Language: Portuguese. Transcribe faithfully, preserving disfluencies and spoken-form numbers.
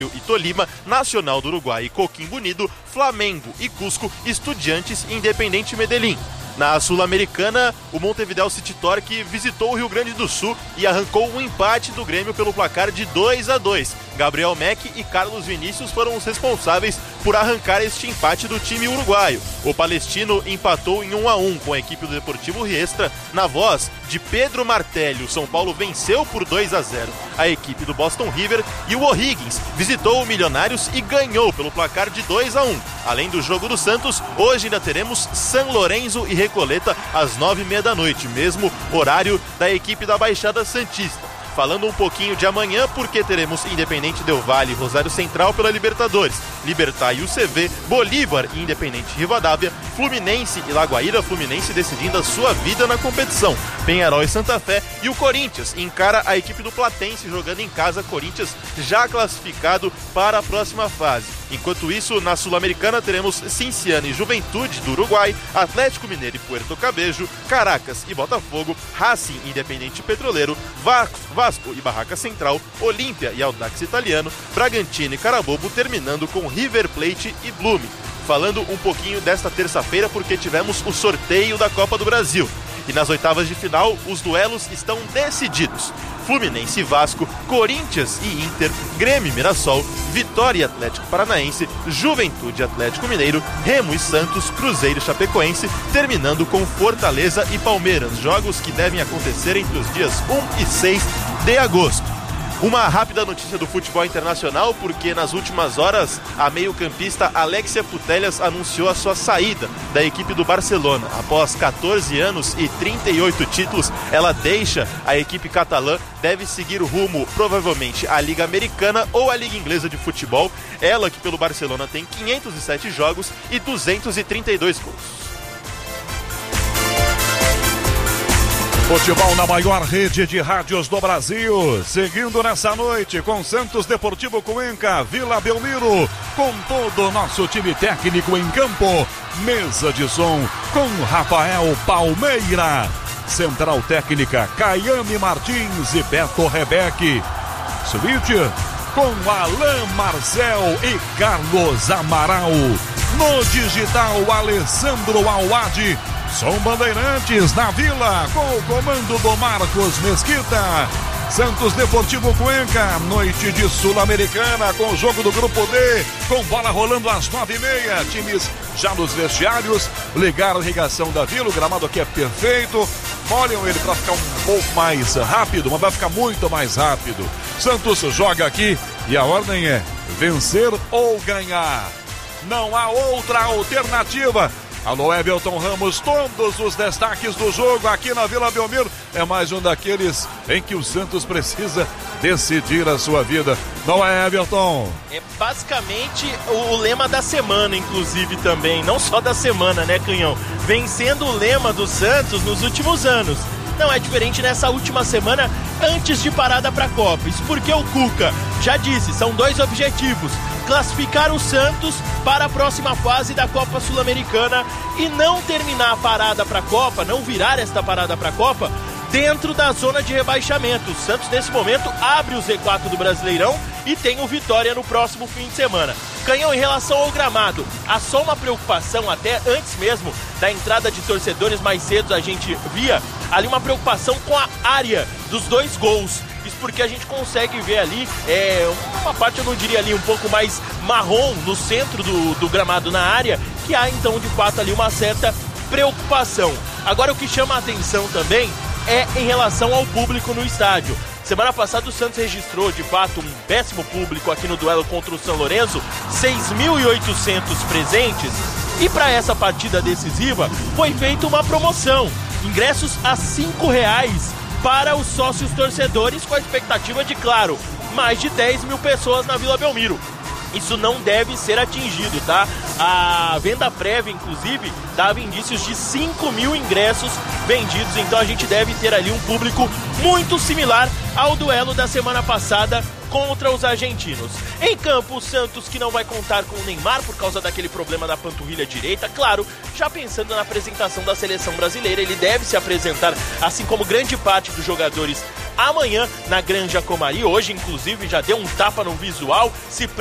e Tolima, Nacional do Uruguai e Coquimbo Unido, Flamengo e Cusco, Estudiantes e Independente Medellín. Na Sul-Americana, o Montevideo City Torque visitou o Rio Grande do Sul e arrancou um empate do Grêmio pelo placar de dois a dois. Gabriel Meck e Carlos Vinícius foram os responsáveis por arrancar este empate do time uruguaio. O palestino empatou em um a um com a equipe do Deportivo Riestra. Na voz de Pedro Martelli, o São Paulo venceu por dois a zero a equipe do Boston River e o O'Higgins visitou o Milionários e ganhou pelo placar de dois a um. Além do jogo do Santos, hoje ainda teremos São Lourenço e Recoleta às nove e meia da noite, mesmo horário da equipe da Baixada Santista. Falando um pouquinho de amanhã, porque teremos Independente Del Valle e Rosário Central pela Libertadores, Libertad e U C V, Bolívar e Independente Rivadavia, Fluminense e Lagoaíra, Fluminense decidindo a sua vida na competição, Peñarol e Santa Fé, e o Corinthians encara a equipe do Platense jogando em casa, Corinthians já classificado para a próxima fase. Enquanto isso, na Sul-Americana teremos Cinciano e Juventude do Uruguai, Atlético Mineiro e Puerto Cabello, Caracas e Botafogo, Racing e Independente Petroleiro, Vasco e Barraca Central, Olímpia e Audax Italiano, Bragantino e Carabobo, terminando com River Plate e Blume. Falando um pouquinho desta terça-feira, porque tivemos o sorteio da Copa do Brasil. E nas oitavas de final, os duelos estão decididos. Fluminense e Vasco, Corinthians e Inter, Grêmio e Mirassol, Vitória e Atlético Paranaense, Juventude e Atlético Mineiro, Remo e Santos, Cruzeiro e Chapecoense, terminando com Fortaleza e Palmeiras, jogos que devem acontecer entre os dias um e seis de agosto. Uma rápida notícia do futebol internacional, porque nas últimas horas a meio-campista Alexia Putellas anunciou a sua saída da equipe do Barcelona. Após catorze anos e trinta e oito títulos, ela deixa a equipe catalã, deve seguir o rumo provavelmente à Liga Americana ou à Liga Inglesa de Futebol. Ela que pelo Barcelona tem quinhentos e sete jogos e duzentos e trinta e dois gols. Futebol na maior rede de rádios do Brasil, seguindo nessa noite com Santos Deportivo Cuenca, Vila Belmiro, com todo o nosso time técnico em campo, mesa de som com Rafael Palmeira, central técnica Caiane Martins e Beto Rebeque, suíte com Alain Marcel e Carlos Amaral, no digital Alessandro Awad. Som Bandeirantes na Vila, com o comando do Marcos Mesquita. Santos Deportivo Cuenca, noite de Sul-Americana, com o jogo do Grupo D, com bola rolando às nove e meia. Times já nos vestiários, ligaram a irrigação da Vila, o gramado aqui é perfeito. Molham ele para ficar um pouco mais rápido, mas vai ficar muito mais rápido. Santos joga aqui e a ordem é vencer ou ganhar. Não há outra alternativa. Alô, Everton Ramos, todos os destaques do jogo aqui na Vila Belmiro. É mais um daqueles em que o Santos precisa decidir a sua vida. Não é, Everton? É basicamente o lema da semana, inclusive, também. Não só da semana, né, Canhão? Vem sendo o lema do Santos nos últimos anos. Não é diferente nessa última semana, antes de parada para a Copa. Isso porque o Cuca já disse, são dois objetivos: classificar o Santos para a próxima fase da Copa Sul-Americana e não terminar a parada para a Copa, não virar esta parada para a Copa dentro da zona de rebaixamento. O Santos, nesse momento, abre o Z quatro do Brasileirão e tem o Vitória no próximo fim de semana. Canhão, em relação ao gramado, há só uma preocupação, até antes mesmo da entrada de torcedores, mais cedo a gente via ali uma preocupação com a área dos dois gols. Isso porque a gente consegue ver ali é, uma parte, eu não diria ali, um pouco mais marrom no centro do, do gramado na área, que há então de fato ali uma certa preocupação. Agora o que chama a atenção também é em relação ao público no estádio. Semana passada o Santos registrou de fato um péssimo público aqui no duelo contra o São Lourenço, seis mil e oitocentos presentes, e para essa partida decisiva foi feita uma promoção, ingressos a cinco reais para os sócios torcedores, com a expectativa de, claro, mais de dez mil pessoas na Vila Belmiro. Isso não deve ser atingido, tá? A venda prévia, inclusive, dava indícios de cinco mil ingressos vendidos, então a gente deve ter ali um público muito similar ao duelo da semana passada contra os argentinos. Em campo, o Santos, que não vai contar com o Neymar por causa daquele problema da panturrilha direita, claro, já pensando na apresentação da seleção brasileira, ele deve se apresentar, assim como grande parte dos jogadores amanhã na Granja Comari. Hoje, inclusive, já deu um tapa no visual, se